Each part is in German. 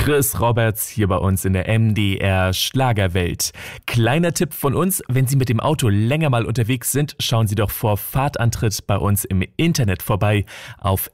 Chris Roberts hier bei uns in der MDR Schlagerwelt. Kleiner Tipp von uns, wenn Sie mit dem Auto länger mal unterwegs sind, schauen Sie doch vor Fahrtantritt bei uns im Internet vorbei auf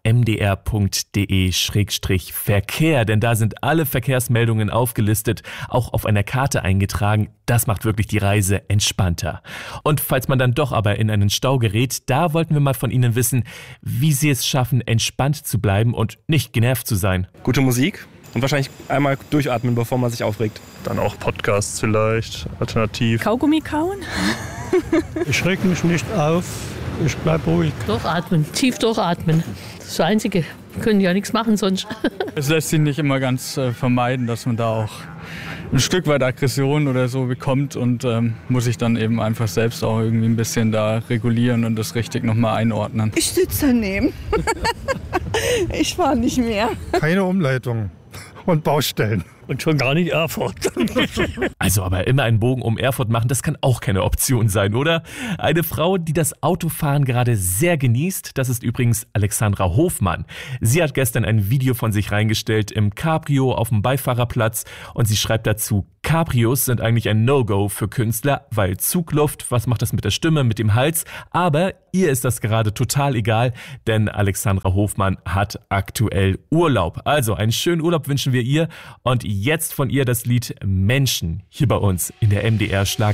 mdr.de/Verkehr, denn da sind alle Verkehrsmeldungen aufgelistet, auch auf einer Karte eingetragen. Das macht wirklich die Reise entspannter. Und falls man dann doch aber in einen Stau gerät, da wollten wir mal von Ihnen wissen, wie Sie es schaffen, entspannt zu bleiben und nicht genervt zu sein. Gute Musik und wahrscheinlich einmal durchatmen, bevor man sich aufregt. Dann auch Podcasts vielleicht, alternativ. Kaugummi kauen? Ich reg mich nicht auf, ich bleib ruhig. Durchatmen, tief durchatmen. Das ist das Einzige. Wir können ja nichts machen sonst. Es lässt sich nicht immer ganz vermeiden, dass man da auch ein Stück weit Aggression oder so bekommt und muss sich dann eben einfach selbst auch irgendwie ein bisschen da regulieren und das richtig nochmal einordnen. Ich sitze daneben. Ich fahre nicht mehr. Keine Umleitung und Baustellen. Und schon gar nicht Erfurt. Also aber immer einen Bogen um Erfurt machen, das kann auch keine Option sein, oder? Eine Frau, die das Autofahren gerade sehr genießt, das ist übrigens Alexandra Hofmann. Sie hat gestern ein Video von sich reingestellt im Cabrio auf dem Beifahrerplatz und sie schreibt dazu, Cabrios sind eigentlich ein No-Go für Künstler, weil Zugluft, was macht das mit der Stimme, mit dem Hals? Aber ihr ist das gerade total egal, denn Alexandra Hofmann hat aktuell Urlaub. Also einen schönen Urlaub wünschen wir ihr und jetzt von ihr das Lied Menschen hier bei uns in der MDR Schlager.